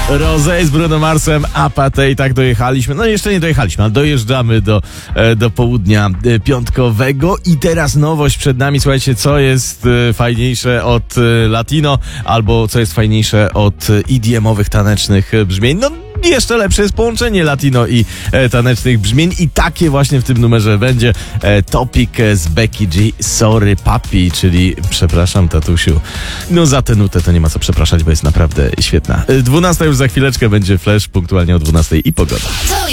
Rosé z Bruno Marsem, Apathy, i tak dojechaliśmy. No jeszcze nie dojechaliśmy, ale dojeżdżamy do południa piątkowego i teraz nowość przed nami. Słuchajcie, co jest fajniejsze od latino, albo co jest fajniejsze od EDM-owych tanecznych brzmień? No jeszcze lepsze jest połączenie latino i tanecznych brzmień i takie właśnie w tym numerze będzie. Topic z Becky G, Sorry Papi, czyli przepraszam tatusiu. No za tę nutę to nie ma co przepraszać, bo jest naprawdę świetna. 12 już za chwileczkę będzie Flash, punktualnie o 12 i pogoda.